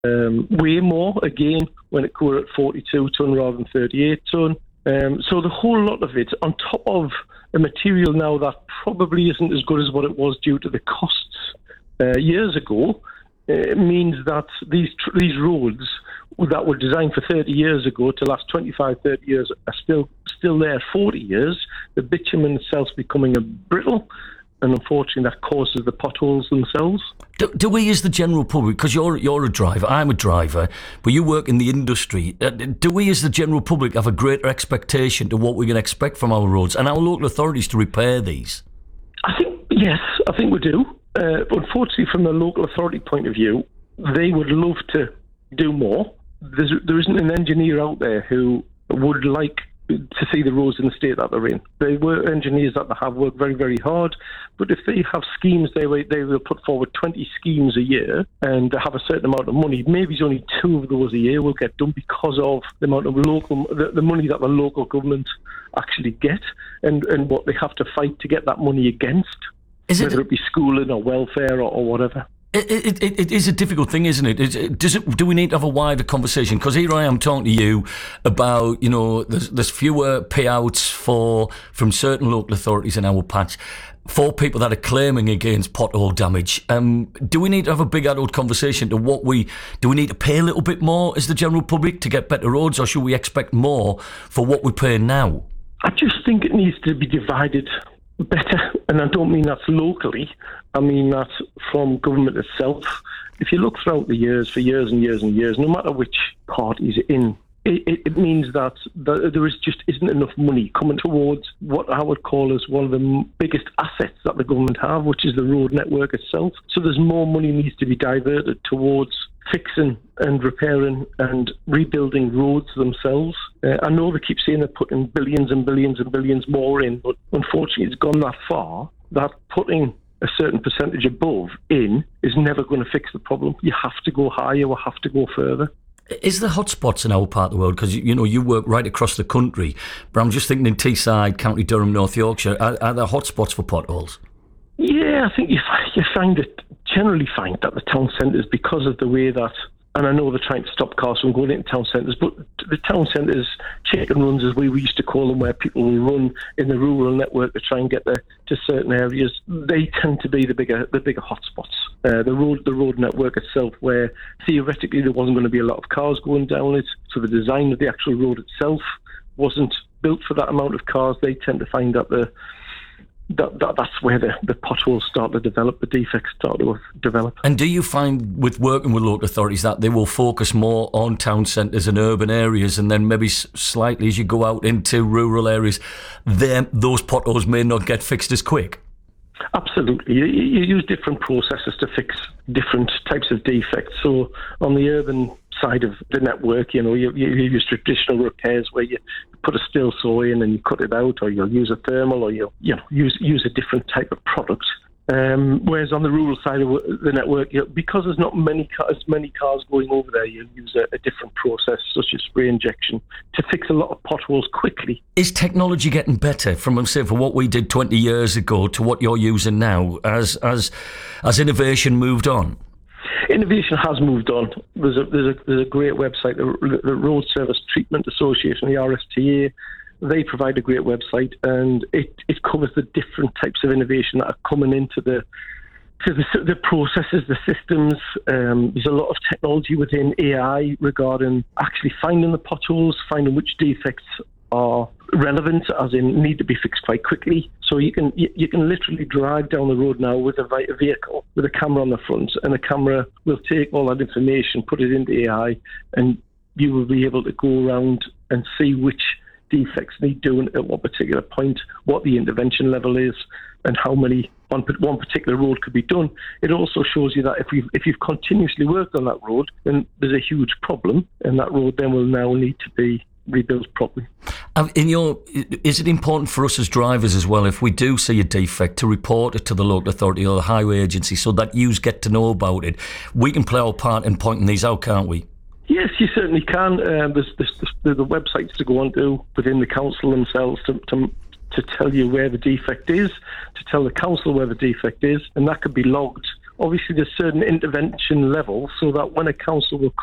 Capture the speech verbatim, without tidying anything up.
um, way more, again, when it were at forty-two tonne rather than thirty-eight tonne. Um, so the whole lot of it, on top of a material now that probably isn't as good as what it was due to the costs uh, years ago, uh, means that these tr- these roads that were designed for thirty years ago to last twenty-five, thirty years are still still there forty years. The bitumen itself is becoming a brittle, and unfortunately that causes the potholes themselves. Do, do we as the general public, because you're, you're a driver, I'm a driver, but you work in the industry, uh, do we as the general public have a greater expectation to what we can expect from our roads and our local authorities to repair these? I think, yes, I think we do. Uh, unfortunately, from the local authority point of view, they would love to do more. There's, there isn't an engineer out there who would like to see the roads in the state that they're in. They were engineers that have worked very, very hard, but if they have schemes, they will, they will put forward twenty schemes a year and have a certain amount of money. Maybe it's only two of those a year will get done because of the amount of local, the, the money that the local government actually get, and, and what they have to fight to get that money against, is it, whether it be schooling or welfare or, or whatever. It, it, it, it is a difficult thing, isn't it? It, does it? Do we need to have a wider conversation? Because here I am talking to you about, you know, there's, there's fewer payouts for from certain local authorities in our patch for people that are claiming against pothole damage. Um, do we need to have a big adult conversation to what we... Do we need to pay a little bit more as the general public to get better roads, or should we expect more for what we pay now? I just think it needs to be divided better, and I don't mean that's locally, I mean that from government itself. If you look throughout the years, for years and years and years, no matter which party's in, it, it, it means that there is just isn't enough money coming towards what I would call as one of the biggest assets that the government have, which is the road network itself. So there's more money needs to be diverted towards fixing and repairing and rebuilding roads themselves. Uh, I know they keep saying they're putting billions and billions and billions more in, but unfortunately it's gone that far that putting a certain percentage above in is never going to fix the problem. You have to go higher or have to go further. Is there hotspots in our part of the world? Because, you know, you work right across the country, but I'm just thinking in Teesside, County Durham, North Yorkshire, are, are there hotspots for potholes? Yeah, I think you, you find it, generally find that the town centres, because of the way that, and I know they're trying to stop cars from going into town centres, but the town centres, chicken runs as we used to call them, where people will run in the rural network to try and get there to certain areas, they tend to be the bigger the bigger hotspots. Uh, the road the road network itself, where theoretically there wasn't going to be a lot of cars going down it, so the design of the actual road itself wasn't built for that amount of cars. They tend to find that the That, that that's where the, the potholes start to develop, the defects start to develop. And do you find with working with local authorities that they will focus more on town centres and urban areas, and then maybe slightly as you go out into rural areas, then those potholes may not get fixed as quick? Absolutely. You, you use different processes to fix different types of defects. So on the urban side of the network, you know, you, you use traditional repairs where you put a still saw in and you cut it out, or you'll use a thermal, or you'll you know use use a different type of product. Um, whereas on the rural side of the network, you know, because there's not many cars, as many cars going over there, you'll use a, a different process, such as spray injection, to fix a lot of potholes quickly. Is technology getting better from, say, from what we did twenty years ago to what you're using now, as as as innovation moved on? Innovation has moved on. There's a there's a, there's a great website, the, the Road Service Treatment Association, the R S T A. They provide a great website, and it, it covers the different types of innovation that are coming into the to the, the processes, the systems. Um, there's a lot of technology within A I regarding actually finding the potholes, finding which defects are relevant, as in need to be fixed quite quickly. So you can you, you can literally drive down the road now with a, a vehicle with a camera on the front, and the camera will take all that information, put it into A I, and you will be able to go around and see which defects need doing at what particular point, what the intervention level is, and how many on one particular road could be done. It also shows you that if you've, if you've continuously worked on that road, then there's a huge problem, and that road then will now need to be rebuilt properly. In your, is it important for us as drivers as well, if we do see a defect, to report it to the local authority or the highway agency so that you get to know about it? We can play our part in pointing these out, can't we? Yes, you certainly can. Um, there's, there's, there's the websites to go on to within the council themselves to, to to tell you where the defect is, to tell the council where the defect is, and that could be logged obviously there's certain intervention levels so that when a council will